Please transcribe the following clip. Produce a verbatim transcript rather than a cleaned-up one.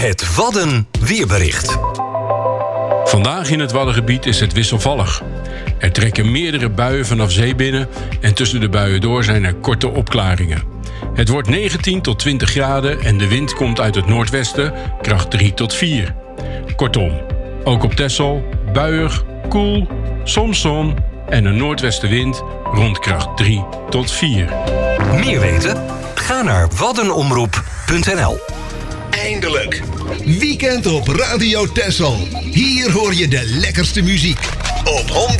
Het Wadden weerbericht. Vandaag in het Waddengebied is het wisselvallig. Er trekken meerdere buien vanaf zee binnen en tussen de buien door zijn er korte opklaringen. Het wordt negentien tot twintig graden en de wind komt uit het noordwesten, kracht drie tot vier. Kortom, ook op Texel, buiig, koel, soms zon en een noordwestenwind rond kracht drie tot vier. Meer weten? Ga naar waddenomroep punt n l. Eindelijk. Weekend op Radio Texel. Hier hoor je de lekkerste muziek. Op honderd